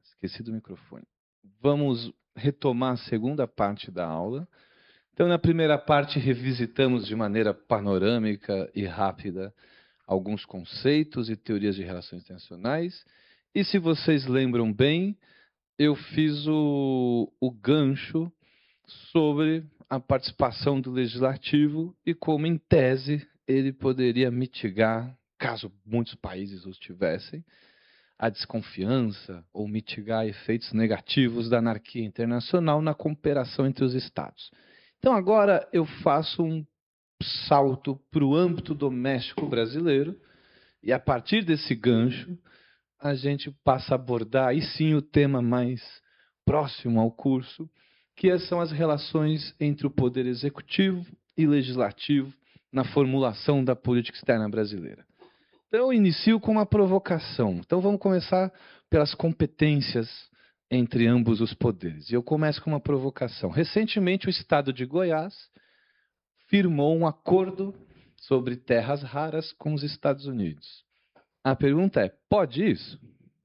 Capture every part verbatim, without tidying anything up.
Esqueci do microfone. Vamos retomar a segunda parte da aula. Então, na primeira parte, revisitamos de maneira panorâmica e rápida alguns conceitos e teorias de relações internacionais. E se vocês lembram bem, eu fiz o, o gancho sobre a participação do legislativo e como, em tese, ele poderia mitigar, caso muitos países os tivessem, a desconfiança ou mitigar efeitos negativos da anarquia internacional na cooperação entre os Estados. Então, agora eu faço um salto para o âmbito doméstico brasileiro e, a partir desse gancho, a gente passa a abordar, aí sim, o tema mais próximo ao curso, que são as relações entre o poder executivo e legislativo na formulação da política externa brasileira. Então, eu inicio com uma provocação. Então, vamos começar pelas competências entre ambos os poderes. E eu começo com uma provocação. Recentemente, o Estado de Goiás firmou um acordo sobre terras raras com os Estados Unidos. A pergunta é, pode isso?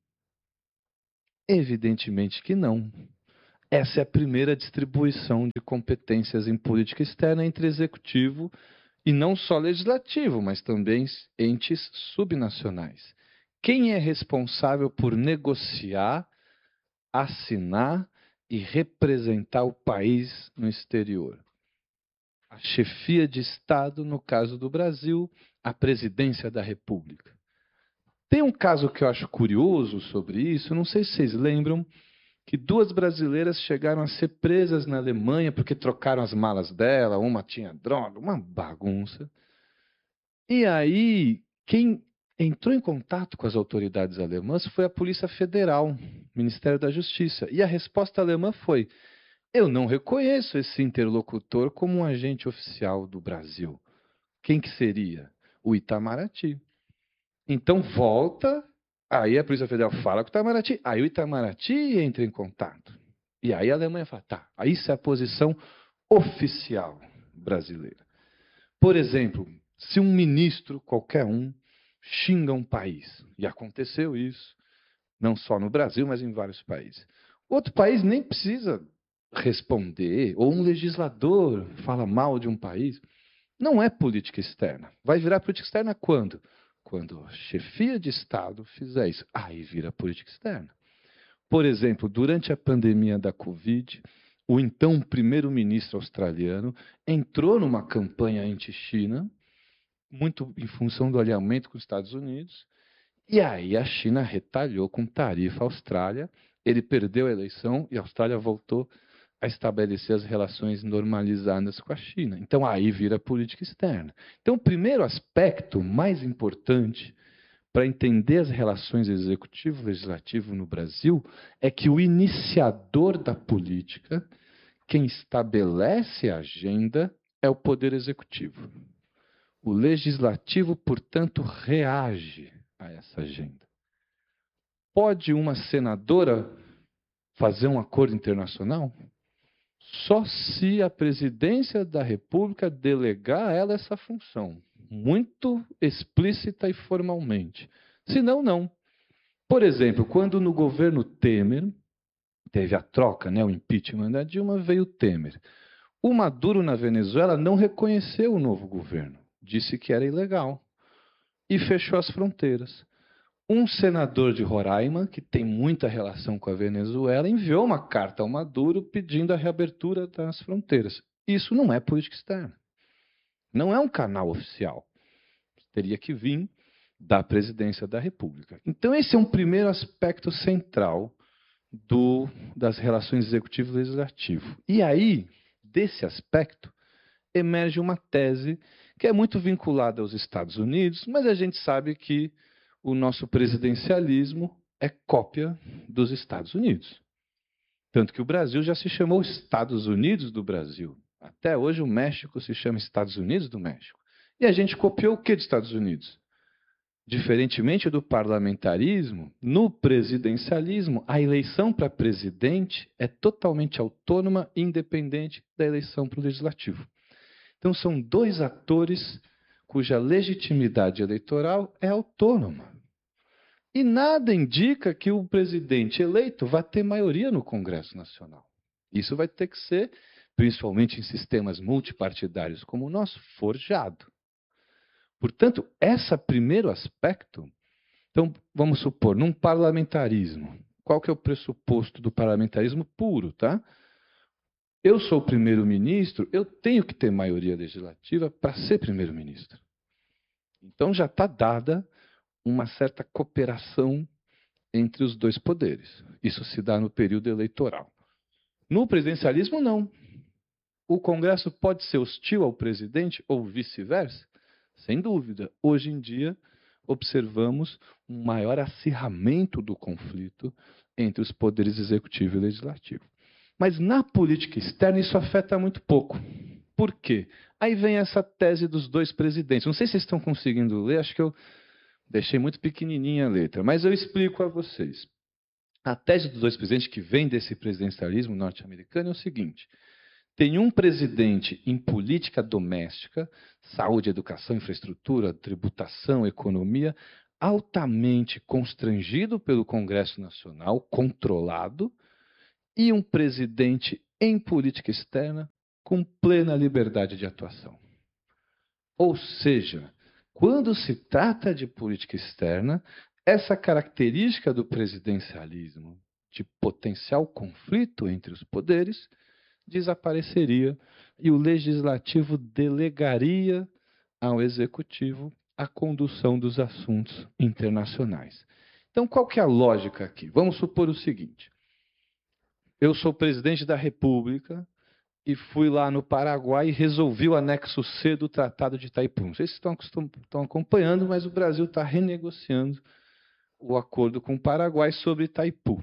Evidentemente que não. Essa é a primeira distribuição de competências em política externa entre executivo e não só legislativo, mas também entes subnacionais. Quem é responsável por negociar, assinar e representar o país no exterior? A chefia de Estado, no caso do Brasil, a presidência da República. Tem um caso que eu acho curioso sobre isso, não sei se vocês lembram, que duas brasileiras chegaram a ser presas na Alemanha porque trocaram as malas dela, uma tinha droga, uma bagunça. E aí, quem entrou em contato com as autoridades alemãs foi a Polícia Federal, Ministério da Justiça. E a resposta alemã foi, eu não reconheço esse interlocutor como um agente oficial do Brasil. Quem que seria? O Itamaraty. Então volta, aí a Polícia Federal fala com o Itamaraty, aí o Itamaraty entra em contato. E aí a Alemanha fala, tá, isso é a posição oficial brasileira. Por exemplo, se um ministro, qualquer um, xinga um país, e aconteceu isso, não só no Brasil, mas em vários países. Outro país nem precisa responder, ou um legislador fala mal de um país, não é política externa. Vai virar política externa quando? Quando a chefia de Estado fizer isso. Aí vira política externa. Por exemplo, durante a pandemia da Covid, o então primeiro-ministro australiano entrou numa campanha anti-China, muito em função do alinhamento com os Estados Unidos, e aí a China retalhou com tarifa à Austrália, ele perdeu a eleição e a Austrália voltou a estabelecer as relações normalizadas com a China. Então, aí vira política externa. Então, o primeiro aspecto mais importante para entender as relações executivo-legislativo no Brasil é que o iniciador da política, quem estabelece a agenda, é o Poder Executivo. O Legislativo, portanto, reage a essa agenda. Pode uma senadora fazer um acordo internacional? Só se a presidência da República delegar a ela essa função, muito explícita e formalmente. Senão, não. Por exemplo, quando no governo Temer teve a troca, né, o impeachment da Dilma, veio o Temer. O Maduro na Venezuela não reconheceu o novo governo, disse que era ilegal e fechou as fronteiras. Um senador de Roraima, que tem muita relação com a Venezuela, enviou uma carta ao Maduro pedindo a reabertura das fronteiras. Isso não é política externa. Não é um canal oficial. Teria que vir da presidência da República. Então, esse é um primeiro aspecto central do, das relações executivo e legislativo. E aí, desse aspecto, emerge uma tese que é muito vinculada aos Estados Unidos, mas a gente sabe que o nosso presidencialismo é cópia dos Estados Unidos. Tanto que o Brasil já se chamou Estados Unidos do Brasil. Até hoje o México se chama Estados Unidos do México. E a gente copiou o que dos Estados Unidos? Diferentemente do parlamentarismo, no presidencialismo, a eleição para presidente é totalmente autônoma e independente da eleição para o legislativo. Então são dois atores cuja legitimidade eleitoral é autônoma. E nada indica que o presidente eleito vá ter maioria no Congresso Nacional. Isso vai ter que ser, principalmente em sistemas multipartidários como o nosso, forjado. Portanto, esse primeiro aspecto, então vamos supor, num parlamentarismo, qual que é o pressuposto do parlamentarismo puro, tá? Eu sou primeiro-ministro, eu tenho que ter maioria legislativa para ser primeiro-ministro. Então já está dada uma certa cooperação entre os dois poderes. Isso se dá no período eleitoral. No presidencialismo, não. O Congresso pode ser hostil ao presidente ou vice-versa? Sem dúvida. Hoje em dia, observamos um maior acirramento do conflito entre os poderes executivo e legislativo. Mas na política externa isso afeta muito pouco. Por quê? Aí vem essa tese dos dois presidentes. Não sei se vocês estão conseguindo ler, acho que eu deixei muito pequenininha a letra, mas eu explico a vocês. A tese dos dois presidentes, que vem desse presidencialismo norte-americano, é o seguinte: tem um presidente em política doméstica, saúde, educação, infraestrutura, tributação, economia, altamente constrangido pelo Congresso Nacional, controlado, e um presidente em política externa com plena liberdade de atuação. Ou seja, quando se trata de política externa, essa característica do presidencialismo de potencial conflito entre os poderes desapareceria e o legislativo delegaria ao executivo a condução dos assuntos internacionais. Então, qual que é a lógica aqui? Vamos supor o seguinte: eu sou presidente da República e fui lá no Paraguai e resolvi o anexo C do Tratado de Itaipu. Não sei se estão, estão acompanhando, mas o Brasil está renegociando o acordo com o Paraguai sobre Itaipu.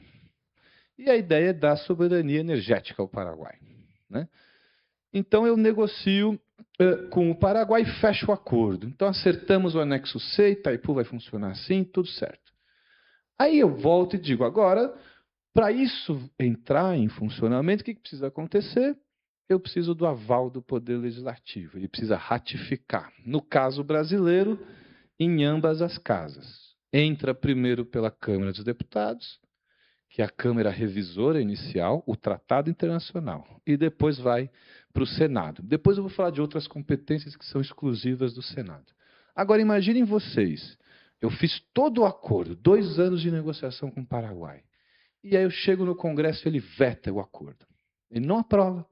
E a ideia é dar soberania energética ao Paraguai, né? Então eu negocio uh, com o Paraguai e fecho o acordo. Então acertamos o anexo C, Itaipu vai funcionar assim, tudo certo. Aí eu volto e digo, agora, para isso entrar em funcionamento, o que precisa acontecer? Eu preciso do aval do Poder Legislativo. Ele precisa ratificar. No caso brasileiro, em ambas as casas. Entra primeiro pela Câmara dos Deputados, que é a Câmara Revisora Inicial, o Tratado Internacional. E depois vai para o Senado. Depois eu vou falar de outras competências que são exclusivas do Senado. Agora imaginem vocês, eu fiz todo o acordo, dois anos de negociação com o Paraguai. E aí eu chego no Congresso e ele veta o acordo. Ele não aprova.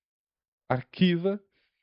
Arquiva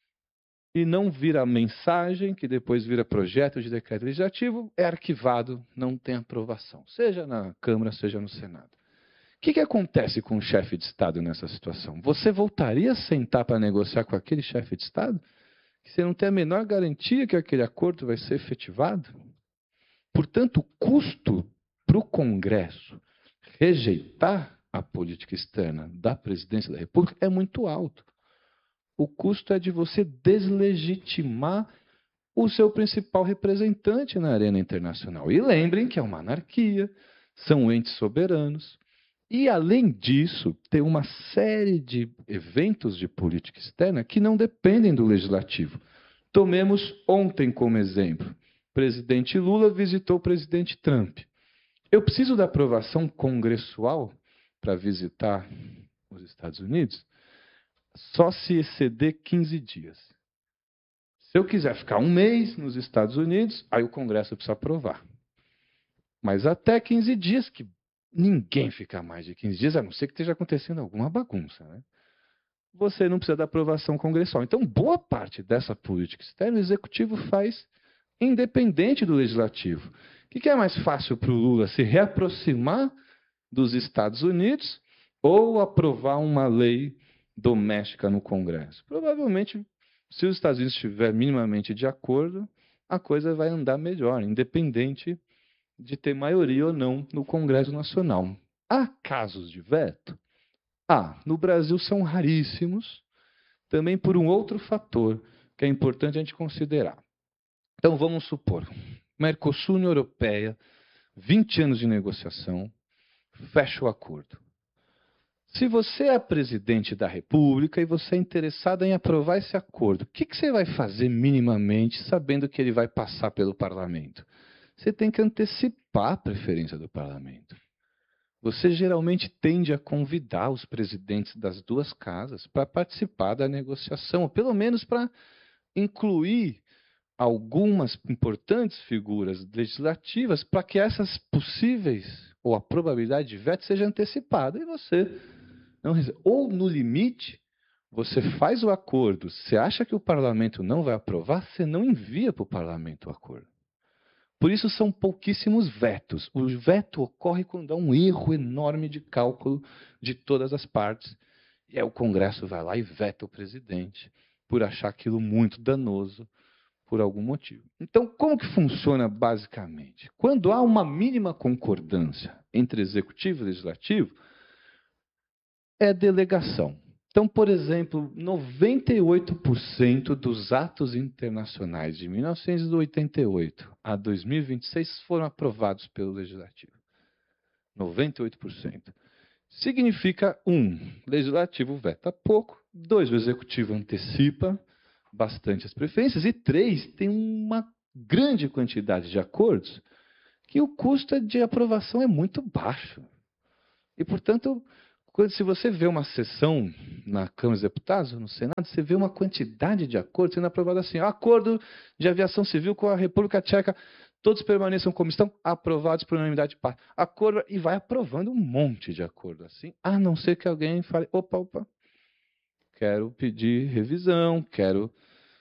e não vira mensagem, que depois vira projeto de decreto legislativo, é arquivado, não tem aprovação, seja na Câmara, seja no Senado. O que, que acontece com o chefe de Estado nessa situação? Você voltaria a sentar para negociar com aquele chefe de Estado? Que você não tem a menor garantia que aquele acordo vai ser efetivado? Portanto, o custo para o Congresso rejeitar a política externa da Presidência da República é muito alto. O custo é de você deslegitimar o seu principal representante na arena internacional. E lembrem que é uma anarquia, são entes soberanos. E, além disso, tem uma série de eventos de política externa que não dependem do legislativo. Tomemos ontem como exemplo. O presidente Lula visitou o presidente Trump. Eu preciso da aprovação congressual para visitar os Estados Unidos? Só se exceder quinze dias. Se eu quiser ficar um mês nos Estados Unidos, aí o Congresso precisa aprovar. Mas até quinze dias, que ninguém fica mais de quinze dias, a não ser que esteja acontecendo alguma bagunça, né? Você não precisa da aprovação congressual. Então, boa parte dessa política externa, o Executivo faz independente do Legislativo. O que é mais fácil para o Lula? Se reaproximar dos Estados Unidos ou aprovar uma lei doméstica no Congresso? Provavelmente, se os Estados Unidos estiver minimamente de acordo, a coisa vai andar melhor, independente de ter maioria ou não no Congresso Nacional. Há casos de veto? Ah, no Brasil são raríssimos, também por um outro fator que é importante a gente considerar. Então vamos supor, Mercosul, União Europeia, vinte anos de negociação, fecha o acordo. Se você é presidente da República e você é interessado em aprovar esse acordo, o que, que você vai fazer minimamente sabendo que ele vai passar pelo parlamento? Você tem que antecipar antecipar a preferência do parlamento. Você geralmente tende a convidar os presidentes das duas casas para participar da negociação, ou pelo menos para incluir algumas importantes figuras legislativas para que essas possíveis, ou a probabilidade de veto seja antecipada. E você não recebe. Ou, no limite, você faz o acordo, você acha que o parlamento não vai aprovar, você não envia para o parlamento o acordo. Por isso são pouquíssimos vetos. O veto ocorre quando há um erro enorme de cálculo de todas as partes. E aí o Congresso vai lá e veta o presidente por achar aquilo muito danoso por algum motivo. Então, como que funciona basicamente? Quando há uma mínima concordância entre executivo e legislativo, é delegação. Então, por exemplo, noventa e oito por cento dos atos internacionais de mil novecentos e oitenta e oito a dois mil e vinte e seis foram aprovados pelo Legislativo. noventa e oito por cento. Significa, um, o Legislativo veta pouco, dois, o Executivo antecipa bastante as preferências, e três, tem uma grande quantidade de acordos que o custo de aprovação é muito baixo. E, portanto, quando, se você vê uma sessão na Câmara dos Deputados, no Senado, você vê uma quantidade de acordos sendo aprovados assim. Acordo de aviação civil com a República Tcheca, todos permaneçam como estão, aprovados por unanimidade de parte. Acordo, e vai aprovando um monte de acordo assim, a não ser que alguém fale, opa, opa, quero pedir revisão, quero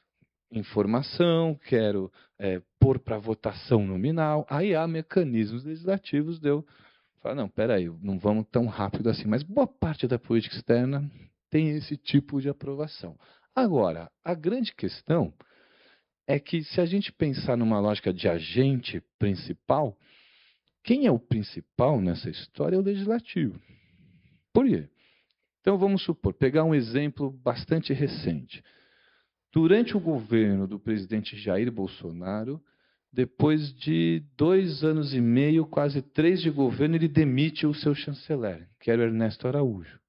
informação, quero é, pôr para votação nominal. Aí há mecanismos legislativos de eu falar, não, peraí, não vamos tão rápido assim. Mas boa parte da política externa tem esse tipo de aprovação. Agora, a grande questão é que se a gente pensar numa lógica de agente principal, quem é o principal nessa história é o legislativo. Por quê? Então vamos supor, pegar um exemplo bastante recente. Durante o governo do presidente Jair Bolsonaro, depois de dois anos e meio, quase três de governo, ele demite o seu chanceler, que era o Ernesto Araújo.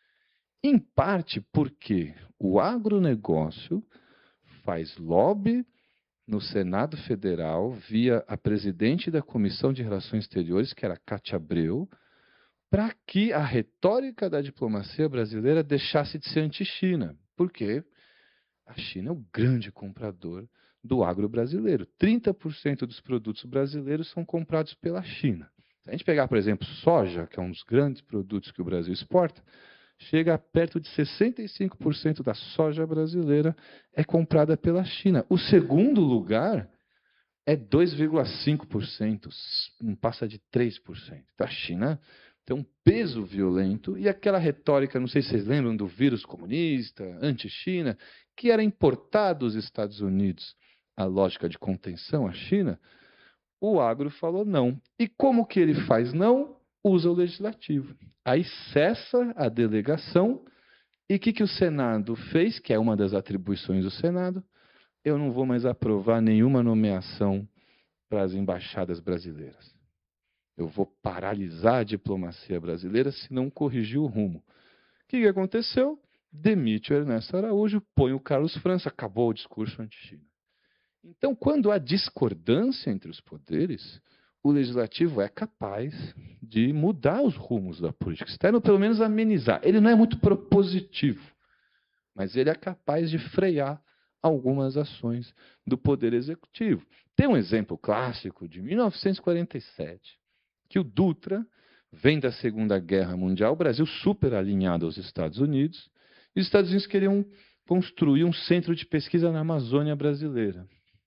Em parte porque o agronegócio faz lobby no Senado Federal, via a presidente da Comissão de Relações Exteriores, que era Cátia Abreu, para que a retórica da diplomacia brasileira deixasse de ser anti-China. Por quê? A China é o grande comprador do agro brasileiro. trinta por cento dos produtos brasileiros são comprados pela China. Se a gente pegar, por exemplo, soja, que é um dos grandes produtos que o Brasil exporta, chega a perto de sessenta e cinco por cento da soja brasileira é comprada pela China. O segundo lugar é dois vírgula cinco por cento, não passa de três por cento. Então, a China tem um peso violento, e aquela retórica, não sei se vocês lembram do vírus comunista, anti-China, que era importado dos Estados Unidos, a lógica de contenção à China, o agro falou não. E como que ele faz não? Usa o legislativo. Aí cessa a delegação, e o que, que o Senado fez, que é uma das atribuições do Senado? Eu não vou mais aprovar nenhuma nomeação para as embaixadas brasileiras. Eu vou paralisar a diplomacia brasileira se não corrigir o rumo. O que, que aconteceu? Demite o Ernesto Araújo, põe o Carlos França, acabou o discurso anti-China. Então, quando há discordância entre os poderes, o legislativo é capaz de mudar os rumos da política externa, ou pelo menos amenizar. Ele não é muito propositivo, mas ele é capaz de frear algumas ações do poder executivo. Tem um exemplo clássico de mil novecentos e quarenta e sete, que o Dutra vem da Segunda Guerra Mundial, o Brasil super alinhado aos Estados Unidos, e os Estados Unidos queriam construir um centro de pesquisa na Amazônia brasileira.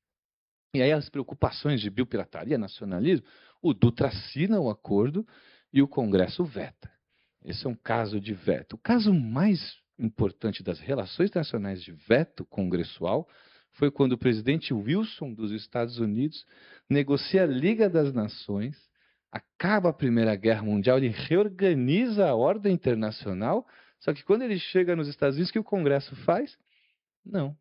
E aí as preocupações de biopirataria, nacionalismo, o Dutra assina o acordo e o Congresso veta. Esse é um caso de veto. O caso mais importante das relações internacionais de veto congressual foi quando o presidente Wilson dos Estados Unidos negocia a Liga das Nações, acaba a Primeira Guerra Mundial, ele reorganiza a ordem internacional, só que quando ele chega nos Estados Unidos, o que o Congresso faz? Não.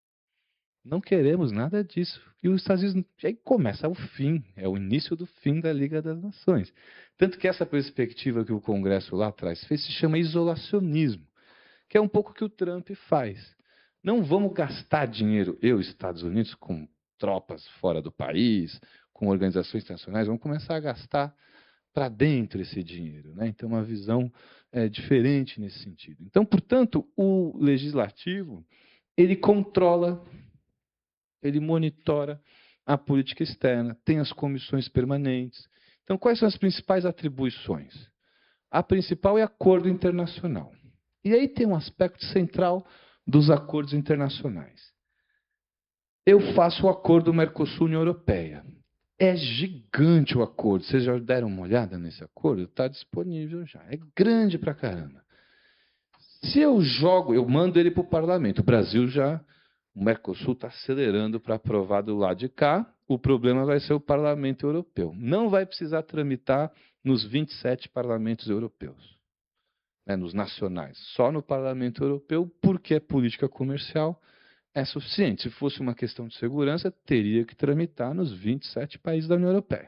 Não queremos nada disso. E os Estados Unidos, aí começa o fim, é o início do fim da Liga das Nações. Tanto que essa perspectiva que o Congresso lá atrás fez se chama isolacionismo, que é um pouco o que o Trump faz. Não vamos gastar dinheiro, eu, Estados Unidos, com tropas fora do país, com com organizações internacionais vão começar a gastar para dentro esse dinheiro, né? Então, uma visão é, diferente nesse sentido. Então, portanto, o legislativo, ele controla, ele monitora a política externa, tem as comissões permanentes. Então, quais são as principais atribuições? A principal é acordo internacional. E aí tem um aspecto central dos acordos internacionais. Eu faço o acordo Mercosul-União Europeia. É gigante o acordo. Vocês já deram uma olhada nesse acordo? Está disponível já. É grande pra caramba. Se eu jogo, eu mando ele para o parlamento. O Brasil já, o Mercosul está acelerando para aprovar do lado de cá. O problema vai ser o Parlamento Europeu. Não vai precisar tramitar nos vinte e sete parlamentos europeus, né, nos nacionais. Só no Parlamento Europeu, porque é política comercial, é suficiente. Se fosse uma questão de segurança, teria que tramitar nos vinte e sete países da União Europeia.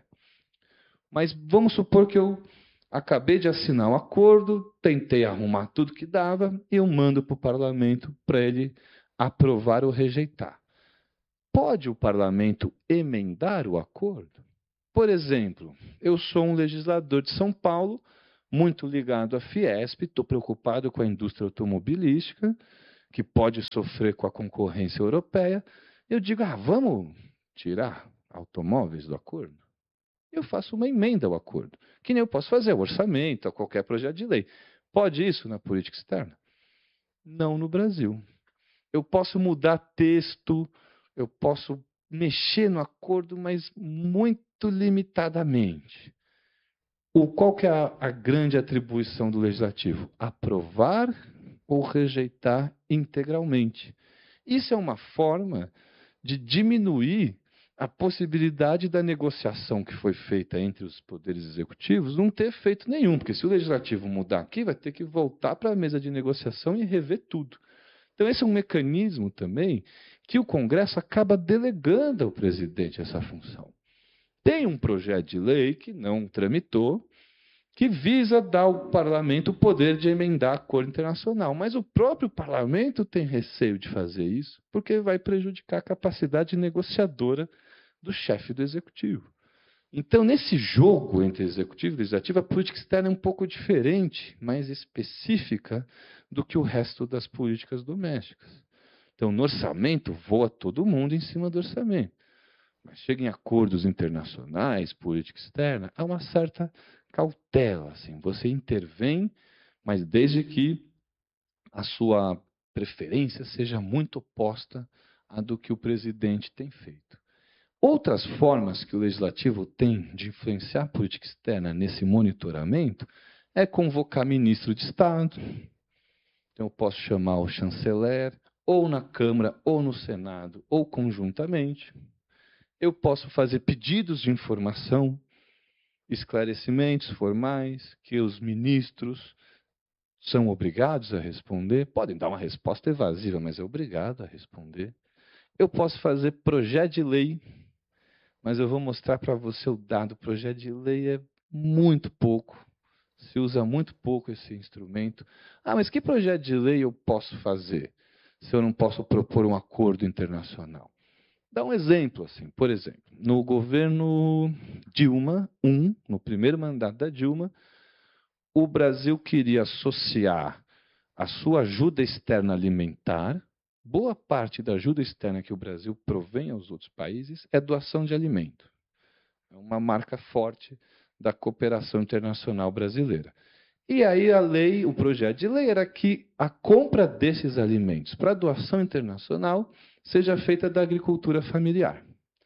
Mas vamos supor que eu acabei de assinar um acordo, tentei arrumar tudo que dava e eu mando para o parlamento para ele aprovar ou rejeitar. Pode o parlamento emendar o acordo? Por exemplo, eu sou um legislador de São Paulo, muito ligado à Fiesp, estou preocupado com a indústria automobilística, que pode sofrer com a concorrência europeia. Eu digo, ah, vamos tirar automóveis do acordo? Eu faço uma emenda ao acordo, que nem eu posso fazer o orçamento, a qualquer projeto de lei. Pode isso na política externa? Não no Brasil. Eu posso mudar texto, eu posso mexer no acordo, mas muito limitadamente. O, qual que é a, a grande atribuição do legislativo? Aprovar ou rejeitar integralmente. Isso é uma forma de diminuir a possibilidade da negociação que foi feita entre os poderes executivos não ter efeito nenhum, porque se o legislativo mudar aqui, vai ter que voltar para a mesa de negociação e rever tudo. Então, esse é um mecanismo também que o Congresso acaba delegando ao presidente essa função. Tem um projeto de lei que não tramitou, que visa dar ao parlamento o poder de emendar acordo internacional. Mas o próprio parlamento tem receio de fazer isso, porque vai prejudicar a capacidade negociadora do chefe do executivo. Então, nesse jogo entre executivo e legislativo, a política externa é um pouco diferente, mais específica do que o resto das políticas domésticas. Então, no orçamento, voa todo mundo em cima do orçamento. Mas chega em acordos internacionais, política externa, há uma certa cautela. Assim. Você intervém, mas desde que a sua preferência seja muito oposta à do que o presidente tem feito. Outras formas que o legislativo tem de influenciar a política externa nesse monitoramento é convocar ministro de Estado. Então, eu posso chamar o chanceler, ou na Câmara, ou no Senado, ou conjuntamente. Eu posso fazer pedidos de informação, esclarecimentos formais, que os ministros são obrigados a responder. Podem dar uma resposta evasiva, mas é obrigado a responder. Eu posso fazer projeto de lei, mas eu vou mostrar para você o dado. Projeto de lei é muito pouco. Se usa muito pouco esse instrumento. Ah, mas que projeto de lei eu posso fazer se eu não posso propor um acordo internacional? Dá um exemplo, assim. Por exemplo, no governo Dilma I, no primeiro mandato da Dilma, o Brasil queria associar a sua ajuda externa alimentar. Boa parte da ajuda externa que o Brasil provém aos outros países é doação de alimento. É uma marca forte da cooperação internacional brasileira. E aí a lei, o projeto de lei era que a compra desses alimentos para doação internacional seja feita da agricultura familiar.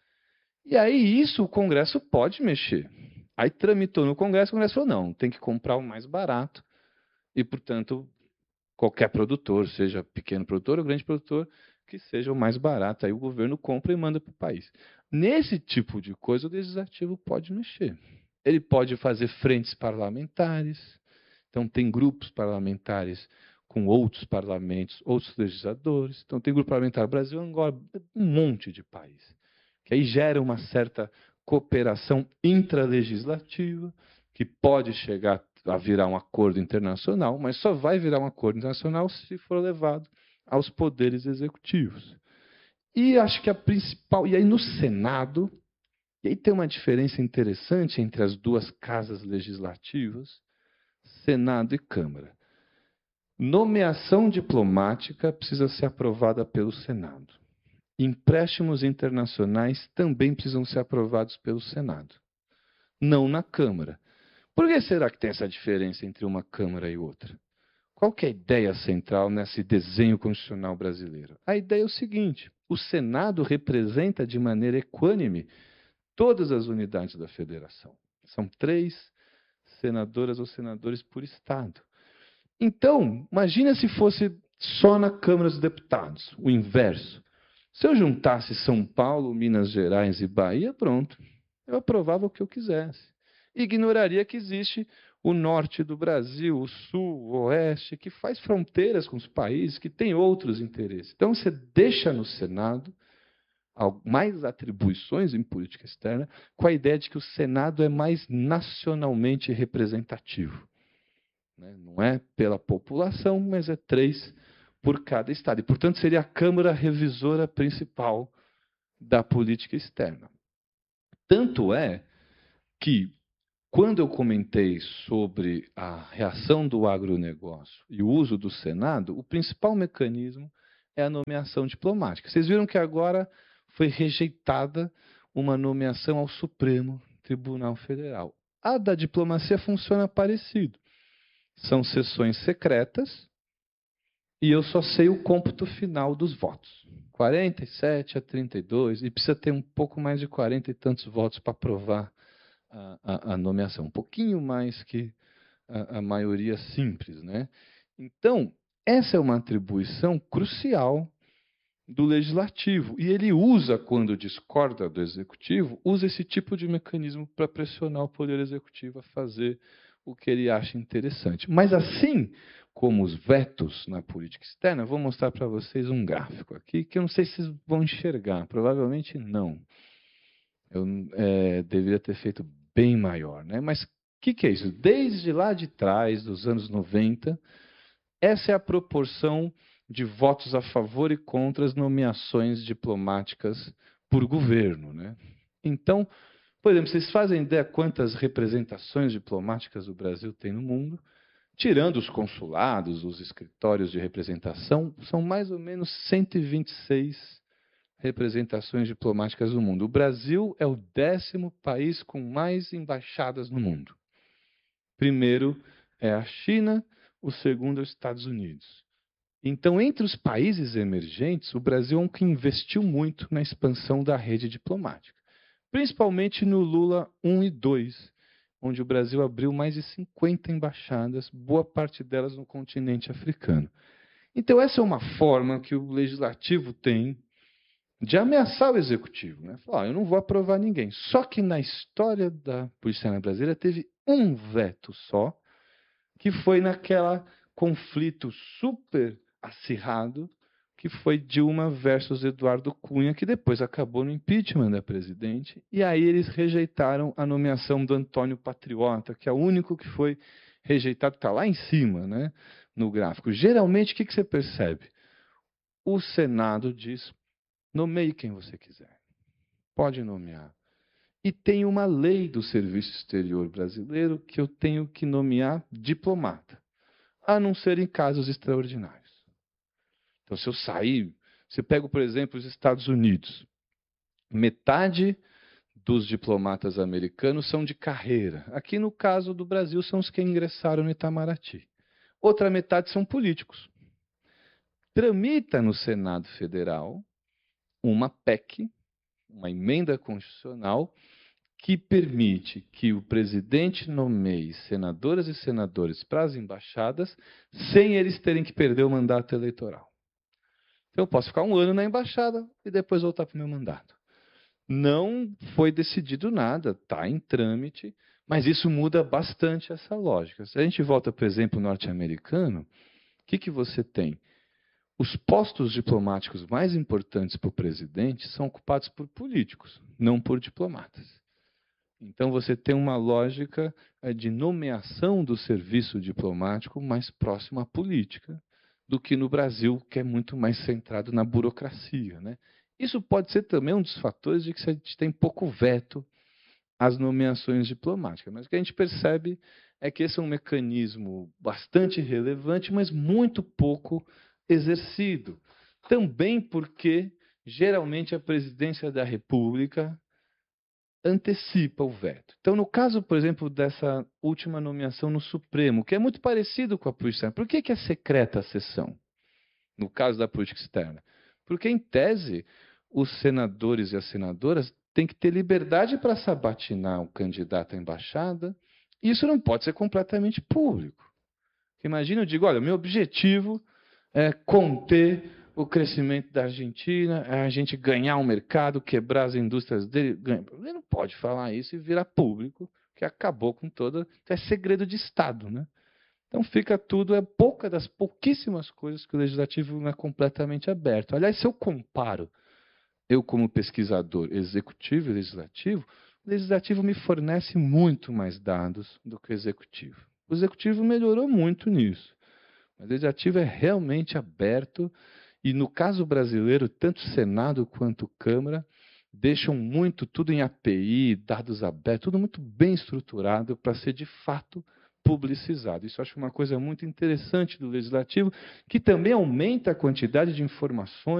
E aí isso o Congresso pode mexer. Aí tramitou no Congresso, o Congresso falou, não, tem que comprar o mais barato e, portanto, qualquer produtor, seja pequeno produtor ou grande produtor, que seja o mais barato. Aí o governo compra e manda para o país. Nesse tipo de coisa, o legislativo pode mexer. Ele pode fazer frentes parlamentares. Então, tem grupos parlamentares com outros parlamentos, outros legisladores. Então, tem grupo parlamentar Brasil, Angola, um monte de país. Que aí gera uma certa cooperação intralegislativa, que pode chegar a virar um acordo internacional, mas só vai virar um acordo internacional se for levado aos poderes executivos. E acho que a principal... E aí, no Senado, E aí tem uma diferença interessante entre as duas casas legislativas, Senado e Câmara. Nomeação diplomática precisa ser aprovada pelo Senado. Empréstimos internacionais também precisam ser aprovados pelo Senado, não na Câmara. Por que será que tem essa diferença entre uma Câmara e outra? Qual que é a ideia central nesse desenho constitucional brasileiro? A ideia é o seguinte: o Senado representa de maneira equânime todas as unidades da federação. São três senadoras ou senadores por estado. Então, imagina se fosse só na Câmara dos Deputados, o inverso. Se eu juntasse São Paulo, Minas Gerais e Bahia, pronto, eu aprovava o que eu quisesse. Ignoraria que existe o norte do Brasil, o sul, o oeste, que faz fronteiras com os países, que tem outros interesses. Então, você deixa no Senado mais atribuições em política externa, com a ideia de que o Senado é mais nacionalmente representativo. Não é pela população, mas é três por cada estado. E, portanto, seria a Câmara revisora principal da política externa. Tanto é que, quando eu comentei sobre a reação do agronegócio e o uso do Senado, o principal mecanismo é a nomeação diplomática. Vocês viram que agora foi rejeitada uma nomeação ao Supremo Tribunal Federal. A da diplomacia funciona parecido. São sessões secretas e eu só sei o cômputo final dos votos. quarenta e sete a trinta e dois, e precisa ter um pouco mais de quarenta e tantos votos para aprovar a, a, a nomeação. Um pouquinho mais que a, a maioria simples, né? Então, essa é uma atribuição crucial do legislativo. E ele usa, quando discorda do executivo, usa esse tipo de mecanismo para pressionar o poder executivo a fazer o que ele acha interessante. Mas assim como os vetos na política externa, vou mostrar para vocês um gráfico aqui, que eu não sei se vocês vão enxergar, provavelmente não. Eu é, deveria ter feito bem maior, né? Mas o que, que é isso? Desde lá de trás, dos anos noventa, essa é a proporção de votos a favor e contra as nomeações diplomáticas por governo, né? Então, por exemplo, vocês fazem ideia quantas representações diplomáticas o Brasil tem no mundo? Tirando os consulados, os escritórios de representação, são mais ou menos cento e vinte e seis representações diplomáticas no mundo. O Brasil é o décimo país com mais embaixadas no mundo. Primeiro é a China, o segundo é os Estados Unidos. Então, entre os países emergentes, o Brasil é um que investiu muito na expansão da rede diplomática. Principalmente no Lula um e dois, onde o Brasil abriu mais de cinquenta embaixadas, boa parte delas no continente africano. Então, essa é uma forma que o legislativo tem de ameaçar o executivo, né? Falar, ah, eu não vou aprovar ninguém. Só que na história da política externa brasileira teve um veto só, que foi naquela conflito super acirrado, que foi Dilma versus Eduardo Cunha, que depois acabou no impeachment da presidente, e aí eles rejeitaram a nomeação do Antônio Patriota, que é o único que foi rejeitado, está lá em cima, né, no gráfico. Geralmente, o que, que você percebe? O Senado diz, nomeie quem você quiser, pode nomear. E tem uma lei do Serviço Exterior brasileiro que eu tenho que nomear diplomata, a não ser em casos extraordinários. Então, se eu sair, você pega, por exemplo, os Estados Unidos. Metade dos diplomatas americanos são de carreira. Aqui, no caso do Brasil, são os que ingressaram no Itamaraty. Outra metade são políticos. Tramita no Senado Federal uma P E C, uma emenda constitucional, que permite que o presidente nomeie senadoras e senadores para as embaixadas sem eles terem que perder o mandato eleitoral. Então, eu posso ficar um ano na embaixada e depois voltar para o meu mandato. Não foi decidido nada, está em trâmite, mas isso muda bastante essa lógica. Se a gente volta para o exemplo norte-americano, o que, que você tem? Os postos diplomáticos mais importantes para o presidente são ocupados por políticos, não por diplomatas. Então, você tem uma lógica de nomeação do serviço diplomático mais próximo à política do que no Brasil, que é muito mais centrado na burocracia, né? Isso pode ser também um dos fatores de que a gente tem pouco veto às nomeações diplomáticas. Mas o que a gente percebe é que esse é um mecanismo bastante relevante, mas muito pouco exercido. Também porque, geralmente, a presidência da República antecipa o veto. Então, no caso, por exemplo, dessa última nomeação no Supremo, que é muito parecido com a política externa, por que que é secreta a sessão? No caso da política externa? Porque, em tese, os senadores e as senadoras têm que ter liberdade para sabatinar o candidato à embaixada, e isso não pode ser completamente público. Imagina, eu digo, olha, meu objetivo é conter o crescimento da Argentina, é a gente ganhar um mercado, quebrar as indústrias dele. Ganha. Ele não pode falar isso e virar público, que acabou com toda... É segredo de Estado, né? Então fica tudo, é pouca das pouquíssimas coisas que o legislativo não é completamente aberto. Aliás, se eu comparo, eu como pesquisador executivo e legislativo, o legislativo me fornece muito mais dados do que o executivo. O executivo melhorou muito nisso. O legislativo é realmente aberto e, no caso brasileiro, tanto Senado quanto Câmara deixam muito, tudo em A P I, dados abertos, tudo muito bem estruturado para ser, de fato, publicizado. Isso eu acho uma coisa muito interessante do legislativo, que também aumenta a quantidade de informações